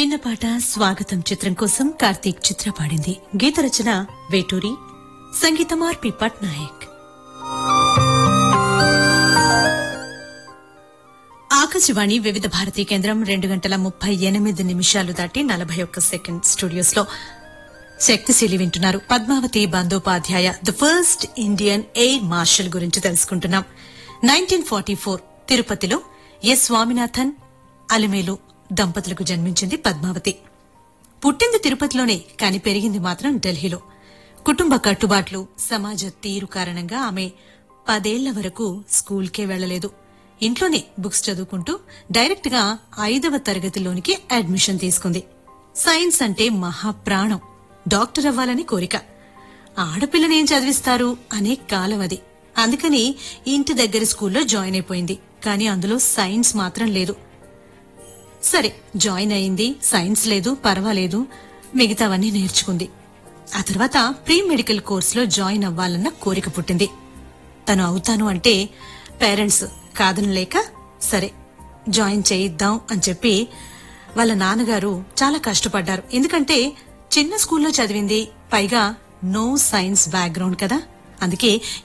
విన్న పాట స్వాగతం చిత్రం కోసం కార్తీక్ చిత్ర పాడింది. గీత రచన వేటూరి, సంగీతం ఆర్పి పట్నాయక్. ఆకాశవాణి వివిధ భారతీ కేంద్రం 2:38 దాటి 41 స్టూడియోస్ లో శక్తిశీలి వింటున్నారు. Padmavati Bandopadhyay the first Indian air marshal గురించి తెలుసుకుంటున్నాం. 1944 తిరుపతిలో ఎస్ స్వామినాథన్, అలిమేలు దంపతులకు జన్మించింది పద్మావతి. పుట్టింది తిరుపతిలోనే, కాని పెరిగింది మాత్రం ఢిల్లీలో. కుటుంబ కట్టుబాట్లు, సమాజ తీరు కారణంగా ఆమె 10 ఏళ్ల వరకు స్కూల్కే వెళ్లలేదు. ఇంట్లోనే బుక్స్ చదువుకుంటూ డైరెక్ట్ గా 5వ తరగతిలోనికి అడ్మిషన్ తీసుకుంది. సైన్స్ అంటే మహాప్రాణం, డాక్టర్ అవ్వాలని కోరిక. ఆడపిల్లనేం చదివిస్తారు అనే కాలం అది. అందుకని ఇంటి దగ్గర స్కూల్లో జాయిన్ అయిపోయింది. కానీ అందులో సైన్స్ మాత్రం లేదు. సరే, జాయిన్ అయింది, సైన్స్ లేదు, పర్వాలేదు, మిగతావన్నీ నేర్చుకుంది. ఆ తర్వాత ప్రీ మెడికల్ కోర్సులో జాయిన్ అవ్వాలన్న కోరిక పుట్టింది. తను అవుతాను అంటే పేరెంట్స్ కాదనలేక సరే జాయిన్ చేయిద్దాం అని చెప్పి వాళ్ళ నాన్నగారు చాలా కష్టపడ్డారు. ఎందుకంటే చిన్న స్కూల్లో చదివింది, పైగా నో సైన్స్ బ్యాక్గ్రౌండ్ కదా. అందుకే